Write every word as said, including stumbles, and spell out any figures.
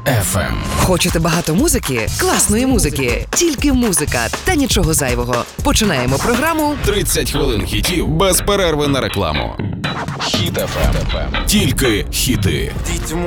еф ем. Хочете багато музики? Класної музики. Тільки музика та нічого зайвого. Починаємо програму тридцять хвилин хітів без перерви на рекламу. Хіт еф ем. Тільки хіти. Dites-moi